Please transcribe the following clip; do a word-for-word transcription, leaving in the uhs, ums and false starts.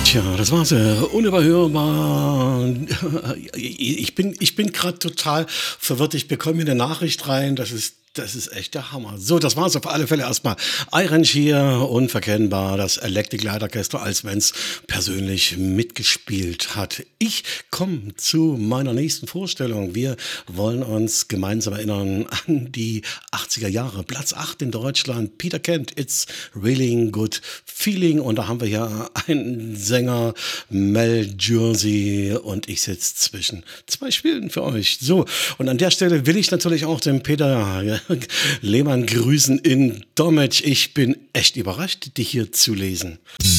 Tja, das war's. Äh, unüberhörbar. Ich bin, ich bin gerade total verwirrt. Ich bekomme hier eine Nachricht rein. Das ist, das ist echt der Hammer. So, das war's auf alle Fälle erstmal. Irange hier, unverkennbar. Das Electric Light Orchestra, als wenn's persönlich mitgespielt hat. Ich komme zu meiner nächsten Vorstellung. Wir wollen uns gemeinsam erinnern an die achtziger Jahre. Platz acht in Deutschland. Peter Kent, It's Really Good Feeling. Und da haben wir ja einen Sänger, Mel Jersey, und ich sitze zwischen zwei Spielen für euch. So, und an der Stelle will ich natürlich auch den Peter ja, Lehmann grüßen in Dommetsch. Ich bin echt überrascht, dich hier zu lesen.